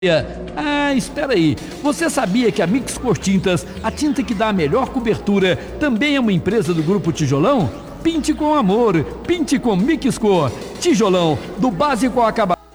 Ah, espera aí. Você sabia que a Mix Cor Tintas, a tinta que dá a melhor cobertura, também é uma empresa do Grupo Tijolão? Pinte com amor, pinte com Mix Cor. Tijolão, do básico ao acabamento.